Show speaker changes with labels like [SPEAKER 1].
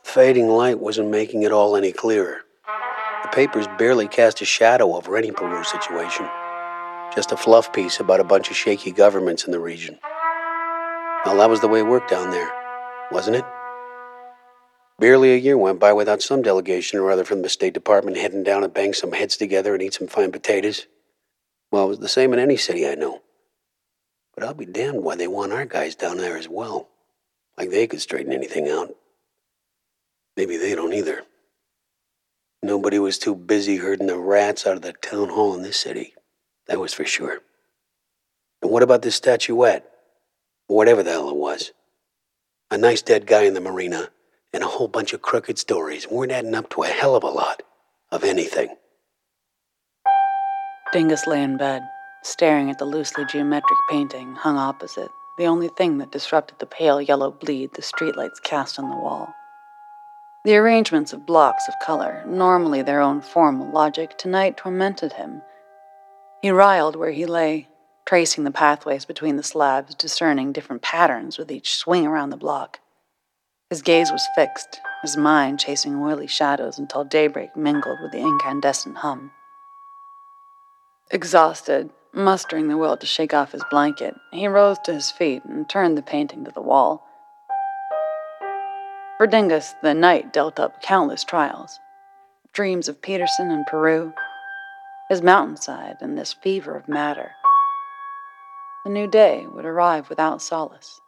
[SPEAKER 1] Fading light wasn't making it all any clearer. The papers barely cast a shadow over any Peru situation. Just a fluff piece about a bunch of shaky governments in the region. Well, that was the way it worked down there, wasn't it? Barely a year went by without some delegation or other from the State Department heading down to bang some heads together and eat some fine potatoes. Well, it was the same in any city I know. But I'll be damned why they want our guys down there as well. Like they could straighten anything out. Maybe they don't either. Nobody was too busy herding the rats out of the town hall in this city. That was for sure. And what about this statuette? Whatever the hell it was. A nice dead guy in the marina, and a whole bunch of crooked stories weren't adding up to a hell of a lot of anything.
[SPEAKER 2] Dingus lay in bed, staring at the loosely geometric painting hung opposite, the only thing that disrupted the pale yellow bleed the streetlights cast on the wall. The arrangements of blocks of color, normally their own formal logic, tonight tormented him. He writhed where he lay, tracing the pathways between the slabs, discerning different patterns with each swing around the block. His gaze was fixed, his mind chasing oily shadows until daybreak mingled with the incandescent hum. Exhausted, mustering the will to shake off his blanket, he rose to his feet and turned the painting to the wall. For Dingus, the night dealt up countless trials. Dreams of Peterson and Peru, his mountainside, and this fever of matter. The new day would arrive without solace.